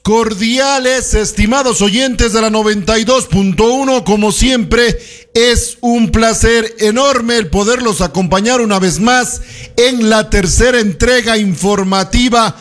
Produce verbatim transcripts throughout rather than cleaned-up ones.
cordiales, estimados oyentes de la noventa y dos punto uno. Como siempre, es un placer enorme el poderlos acompañar una vez más en la tercera entrega informativa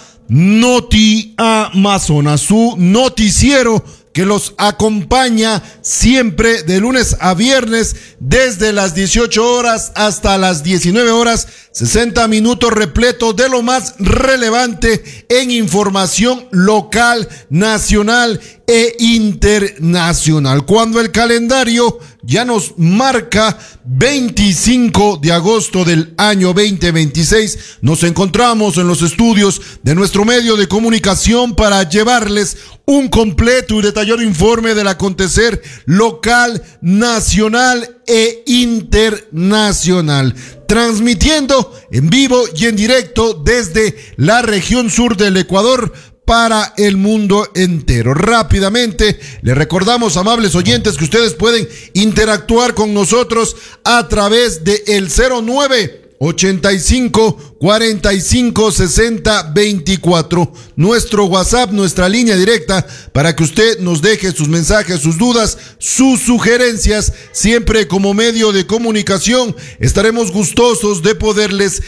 Noti Amazonas, su noticiero que los acompaña siempre de lunes a viernes desde las dieciocho horas hasta las diecinueve horas, sesenta minutos repletos de lo más relevante en información local, nacional e internacional. Cuando el calendario ya nos marca veinticinco de agosto del año veinte veintiséis, nos encontramos en los estudios de nuestro medio de comunicación para llevarles un completo y detallado informe del acontecer local, nacional e internacional, transmitiendo en vivo y en directo desde la región sur del Ecuador para el mundo entero. Rápidamente les recordamos, amables oyentes, que ustedes pueden interactuar con nosotros a través de el cero nueve ochenta y cinco cuarenta y cinco sesenta veinticuatro, nuestro WhatsApp, nuestra línea directa, para que usted nos deje sus mensajes, sus dudas, sus sugerencias. Siempre como medio de comunicación estaremos gustosos de poderles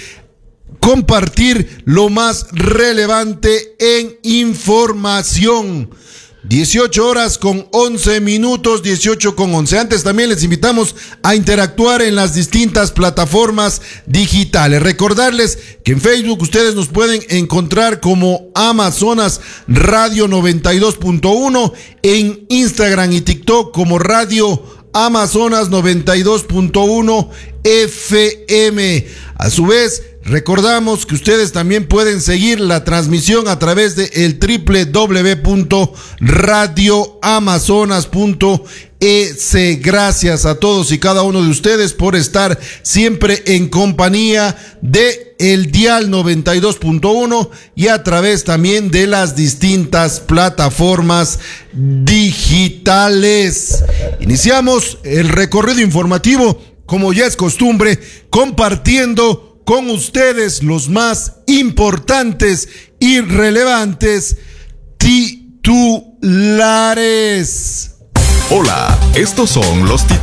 compartir lo más relevante en información. dieciocho horas con once minutos, dieciocho con once. Antes también les invitamos a interactuar en las distintas plataformas digitales. Recordarles que en Facebook ustedes nos pueden encontrar como Amazonas Radio noventa y dos punto uno, en Instagram y TikTok como Radio Amazonas noventa y dos punto uno F M. A su vez, recordamos que ustedes también pueden seguir la transmisión a través de el doble u doble u doble u punto radio amazonas punto e s. Gracias a todos y cada uno de ustedes por estar siempre en compañía de el dial noventa y dos punto uno y a través también de las distintas plataformas digitales. Iniciamos el recorrido informativo, como ya es costumbre, compartiendo con ustedes los más importantes y relevantes titulares. Hola, estos son los titulares